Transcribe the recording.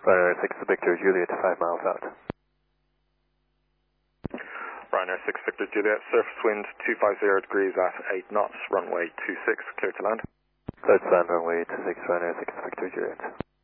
Ryanair 6 Victor Juliet, 5 miles out. Ryanair 6 Victor Juliet, surface wind 250 degrees at 8 knots, runway 26, clear to land. Clear to land, runway 26, Ryanair 6 Victor Juliet.